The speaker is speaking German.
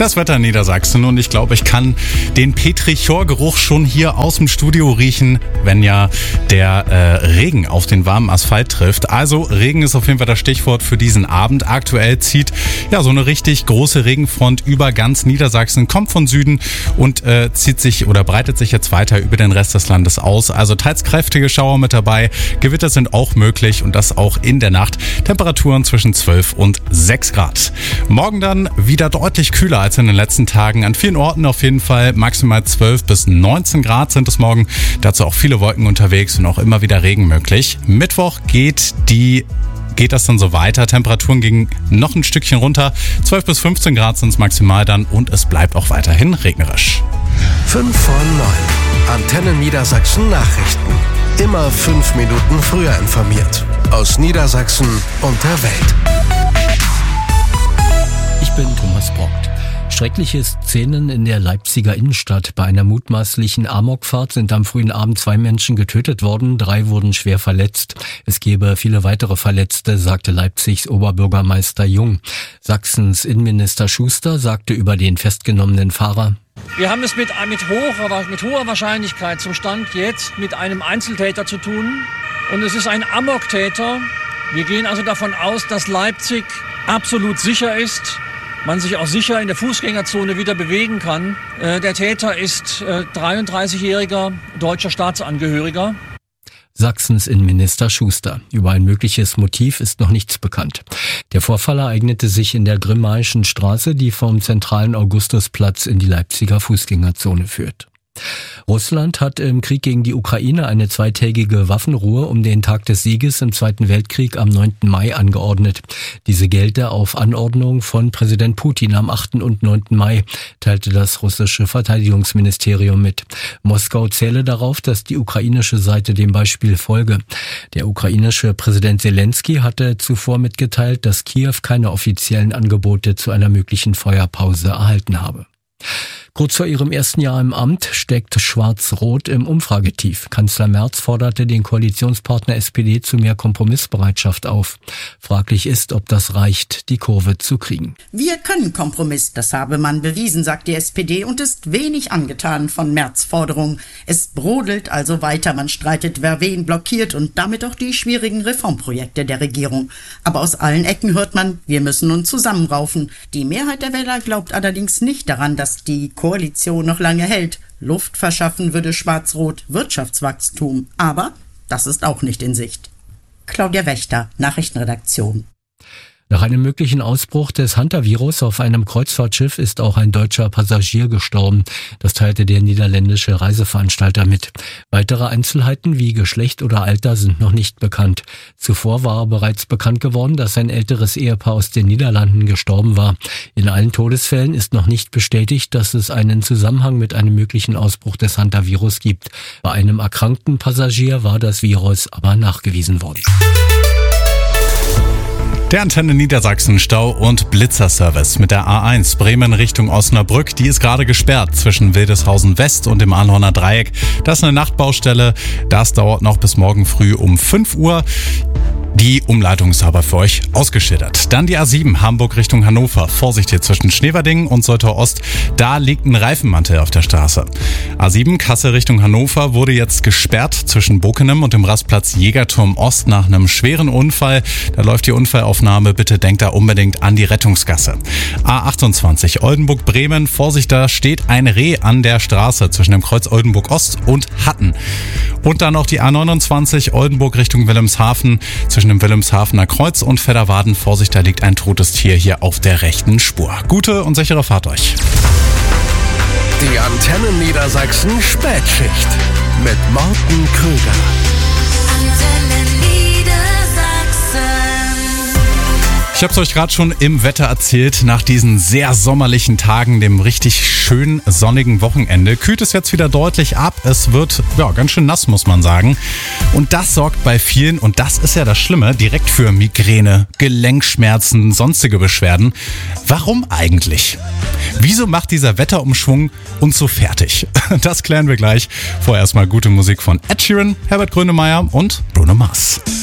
Das Wetter in Niedersachsen und ich glaube, ich kann den Petrichor-Geruch schon hier aus dem Studio riechen, wenn ja der Regen auf den warmen Asphalt trifft. Also Regen ist auf jeden Fall das Stichwort für diesen Abend. Aktuell zieht ja so eine richtig große Regenfront über ganz Niedersachsen, kommt von Süden und zieht sich oder breitet sich jetzt weiter über den Rest des Landes aus. Also teils kräftige Schauer mit dabei, Gewitter sind auch möglich und das auch in der Nacht. Temperaturen zwischen 12 und 6 Grad. Morgen dann wieder deutlich kühler als in den letzten Tagen. An vielen Orten auf jeden Fall maximal 12 bis 19 Grad sind es morgen. Dazu auch viele Wolken unterwegs und auch immer wieder Regen möglich. Mittwoch geht das dann so weiter. Temperaturen gingen noch ein Stückchen runter. 12 bis 15 Grad sind es maximal dann und es bleibt auch weiterhin regnerisch. 5 vor 9. Antenne Niedersachsen Nachrichten. Immer 5 Minuten früher informiert. Aus Niedersachsen und der Welt. Ich bin Thomas Brockt. Schreckliche Szenen in der Leipziger Innenstadt. Bei einer mutmaßlichen Amokfahrt sind am frühen Abend 2 Menschen getötet worden, 3 wurden schwer verletzt. Es gebe viele weitere Verletzte, sagte Leipzigs Oberbürgermeister Jung. Sachsens Innenminister Schuster sagte über den festgenommenen Fahrer: Wir haben es mit hoher Wahrscheinlichkeit zum Stand jetzt mit einem Einzeltäter zu tun. Und es ist ein Amoktäter. Wir gehen also davon aus, dass Leipzig absolut sicher ist. Man sich auch sicher in der Fußgängerzone wieder bewegen kann. Der Täter ist 33-jähriger deutscher Staatsangehöriger. Sachsens Innenminister Schuster. Über ein mögliches Motiv ist noch nichts bekannt. Der Vorfall ereignete sich in der Grimmaischen Straße, die vom zentralen Augustusplatz in die Leipziger Fußgängerzone führt. Russland hat im Krieg gegen die Ukraine eine 2-tägige Waffenruhe um den Tag des Sieges im Zweiten Weltkrieg am 9. Mai angeordnet. Diese gelte auf Anordnung von Präsident Putin am 8. und 9. Mai, teilte das russische Verteidigungsministerium mit. Moskau zähle darauf, dass die ukrainische Seite dem Beispiel folge. Der ukrainische Präsident Zelensky hatte zuvor mitgeteilt, dass Kiew keine offiziellen Angebote zu einer möglichen Feuerpause erhalten habe. Kurz vor ihrem ersten Jahr im Amt steckt Schwarz-Rot im Umfragetief. Kanzler Merz forderte den Koalitionspartner SPD zu mehr Kompromissbereitschaft auf. Fraglich ist, ob das reicht, die Kurve zu kriegen. Wir können Kompromiss, das habe man bewiesen, sagt die SPD und ist wenig angetan von Merz' Forderung. Es brodelt also weiter, man streitet, wer wen blockiert und damit auch die schwierigen Reformprojekte der Regierung. Aber aus allen Ecken hört man, wir müssen uns zusammenraufen. Die Mehrheit der Wähler glaubt allerdings nicht daran, dass die Koalition noch lange hält. Luft verschaffen würde Schwarz-Rot Wirtschaftswachstum. Aber das ist auch nicht in Sicht. Claudia Wächter, Nachrichtenredaktion. Nach einem möglichen Ausbruch des Hantavirus auf einem Kreuzfahrtschiff ist auch ein deutscher Passagier gestorben. Das teilte der niederländische Reiseveranstalter mit. Weitere Einzelheiten wie Geschlecht oder Alter sind noch nicht bekannt. Zuvor war bereits bekannt geworden, dass ein älteres Ehepaar aus den Niederlanden gestorben war. In allen Todesfällen ist noch nicht bestätigt, dass es einen Zusammenhang mit einem möglichen Ausbruch des Hantavirus gibt. Bei einem erkrankten Passagier war das Virus aber nachgewiesen worden. Der Antenne Niedersachsen Stau- und Blitzerservice mit der A1 Bremen Richtung Osnabrück. Die ist gerade gesperrt zwischen Wildeshausen West und dem Arnhorner Dreieck. Das ist eine Nachtbaustelle. Das dauert noch bis morgen früh um 5 Uhr. Die Umleitung ist aber für euch ausgeschildert. Dann die A7 Hamburg Richtung Hannover. Vorsicht hier zwischen Schneverdingen und Soltau Ost. Da liegt ein Reifenmantel auf der Straße. A7 Kassel Richtung Hannover wurde jetzt gesperrt zwischen Bokenem und dem Rastplatz Jägerturm Ost nach einem schweren Unfall. Da läuft die Unfallaufnahme. Bitte denkt da unbedingt an die Rettungsgasse. A28 Oldenburg-Bremen. Vorsicht, da steht ein Reh an der Straße zwischen dem Kreuz Oldenburg Ost und Hatten. Und dann noch die A29 Oldenburg Richtung Wilhelmshaven. Zwischen dem Wilhelmshavener Kreuz und Fedderwaden. Vorsicht, da liegt ein totes Tier hier auf der rechten Spur. Gute und sichere Fahrt euch. Die Antenne Niedersachsen Spätschicht mit Morten Krüger. Ich habe es euch gerade schon im Wetter erzählt, nach diesen sehr sommerlichen Tagen, dem richtig schön sonnigen Wochenende, kühlt es jetzt wieder deutlich ab. Es wird ganz schön nass, muss man sagen. Und das sorgt bei vielen, und das ist ja das Schlimme, direkt für Migräne, Gelenkschmerzen, sonstige Beschwerden. Warum eigentlich? Wieso macht dieser Wetterumschwung uns so fertig? Das klären wir gleich. Vorerst mal gute Musik von Ed Sheeran, Herbert Grönemeyer und Bruno Mars.